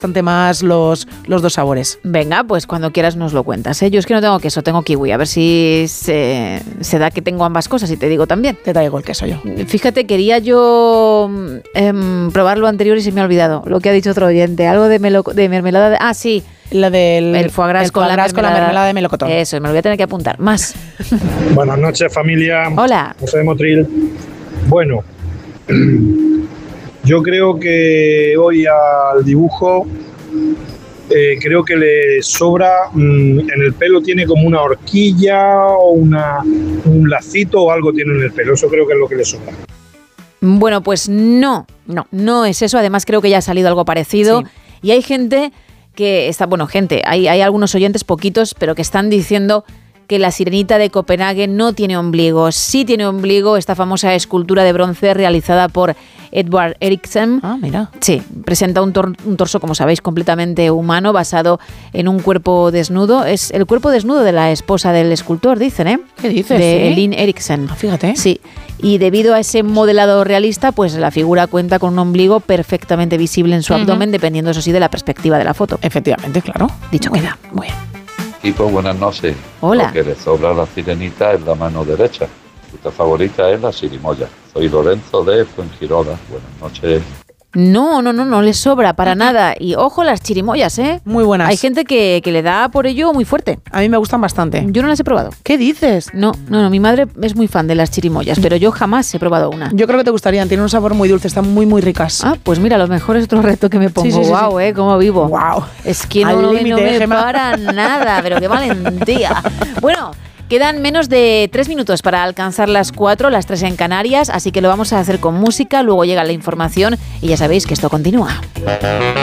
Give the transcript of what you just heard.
bastante más los dos sabores. Venga, pues cuando quieras nos lo cuentas, ¿eh? Yo es que no tengo queso, tengo kiwi. A ver si se da que tengo ambas cosas y te digo también. Te traigo el queso yo. Fíjate, quería yo probar lo anterior y se me ha olvidado lo que ha dicho otro oyente. Algo de mermelada. Ah, sí. La del el foie gras con la mermelada de melocotón. Eso, me lo voy a tener que apuntar. Más. Buenas noches, familia. Hola. José de Motril. Bueno, yo creo que hoy al dibujo creo que le sobra, en el pelo tiene como una horquilla o un lacito o algo tiene en el pelo. Eso creo que es lo que le sobra. Bueno, pues no es eso. Además creo que ya ha salido algo parecido. Sí. Y hay gente que está, hay algunos oyentes, poquitos, pero que están diciendo que la sirenita de Copenhague no tiene ombligo. Sí tiene ombligo, esta famosa escultura de bronce realizada por Edvard Eriksen. Ah, mira. Sí, presenta un torso, como sabéis, completamente humano, basado en un cuerpo desnudo. Es el cuerpo desnudo de la esposa del escultor, dicen, ¿eh? ¿Qué dices? De Elin Eriksen. Ah, fíjate. Sí, y debido a ese modelado realista, pues la figura cuenta con un ombligo perfectamente visible en su abdomen, dependiendo, eso sí, de la perspectiva de la foto. Efectivamente, claro. Dicho queda. Muy bien. Equipo, buenas noches. Hola. Lo que le sobra a la sirenita es la mano derecha. Su favorita es la chirimoya. Soy Lorenzo de Fuengirola. Buenas noches. No le sobra para nada. Y ojo las chirimoyas, ¿eh? Muy buenas. Hay gente que le da por ello muy fuerte. A mí me gustan bastante. Yo no las he probado. ¿Qué dices? No, mi madre es muy fan de las chirimoyas, pero yo jamás he probado una. Yo creo que te gustarían, tienen un sabor muy dulce, están muy, muy ricas. Ah, pues mira, a lo mejor es otro reto que me pongo. Sí. Guau, cómo vivo. Guau. Es que no me para nada, pero qué valentía. Bueno, quedan menos de 3 minutos para alcanzar las 4, las 3 en Canarias, así que lo vamos a hacer con música, luego llega la información y ya sabéis que esto continúa.